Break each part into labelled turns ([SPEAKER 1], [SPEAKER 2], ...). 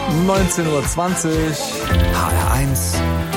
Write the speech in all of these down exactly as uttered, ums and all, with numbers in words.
[SPEAKER 1] neunzehn Uhr zwanzig.
[SPEAKER 2] H R eins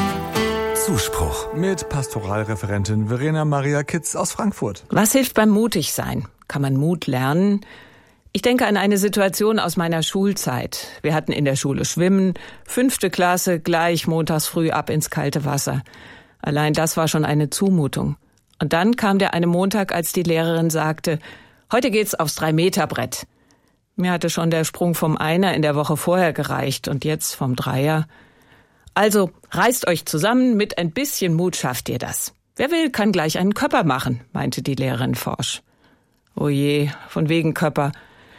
[SPEAKER 2] Zuspruch.
[SPEAKER 1] Mit Pastoralreferentin Verena Maria Kitz aus Frankfurt.
[SPEAKER 3] Was hilft beim Mutigsein? Kann man Mut lernen? Ich denke an eine Situation aus meiner Schulzeit. Wir hatten in der Schule Schwimmen, fünfte Klasse, gleich montags früh ab ins kalte Wasser. Allein das war schon eine Zumutung. Und dann kam der eine Montag, als die Lehrerin sagte, heute geht's aufs Drei-Meter-Brett. Mir hatte schon der Sprung vom Einer in der Woche vorher gereicht und jetzt vom Dreier. Also, reißt euch zusammen, mit ein bisschen Mut schafft ihr das. Wer will, kann gleich einen Köpper machen, meinte die Lehrerin forsch. Oh je, von wegen Köpper.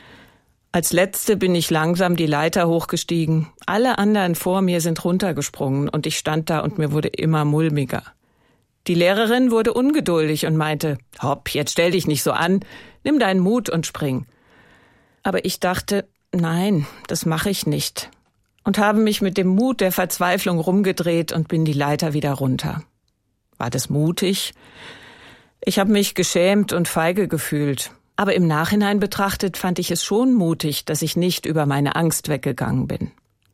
[SPEAKER 3] Als Letzte bin ich langsam die Leiter hochgestiegen. Alle anderen vor mir sind runtergesprungen und ich stand da und mir wurde immer mulmiger. Die Lehrerin wurde ungeduldig und meinte, hopp, jetzt stell dich nicht so an, nimm deinen Mut und spring. Aber ich dachte, nein, das mache ich nicht. Und habe mich mit dem Mut der Verzweiflung rumgedreht und bin die Leiter wieder runter. War das mutig? Ich habe mich geschämt und feige gefühlt. Aber im Nachhinein betrachtet fand ich es schon mutig, dass ich nicht über meine Angst weggegangen bin.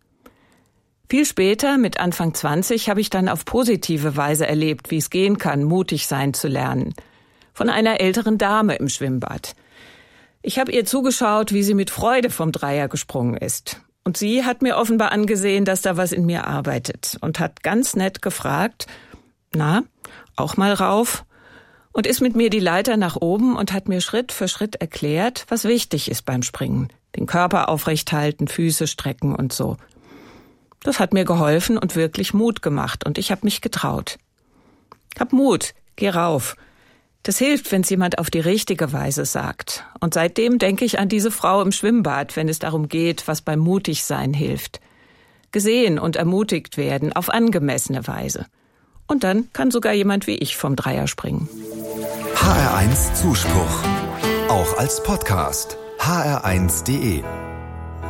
[SPEAKER 3] Viel später, mit Anfang zwanzig, habe ich dann auf positive Weise erlebt, wie es gehen kann, mutig sein zu lernen. Von einer älteren Dame im Schwimmbad. Ich habe ihr zugeschaut, wie sie mit Freude vom Dreier gesprungen ist. Und sie hat mir offenbar angesehen, dass da was in mir arbeitet und hat ganz nett gefragt, na, auch mal rauf? Und ist mit mir die Leiter nach oben und hat mir Schritt für Schritt erklärt, was wichtig ist beim Springen. Den Körper aufrecht halten, Füße strecken und so. Das hat mir geholfen und wirklich Mut gemacht und ich habe mich getraut. Hab Mut, geh rauf. Das hilft, wenn es jemand auf die richtige Weise sagt. Und seitdem denke ich an diese Frau im Schwimmbad, wenn es darum geht, was beim Mutigsein hilft. Gesehen und ermutigt werden auf angemessene Weise. Und dann kann sogar jemand wie ich vom Dreier springen.
[SPEAKER 2] H R eins Zuspruch. Auch als Podcast. h r eins punkt d e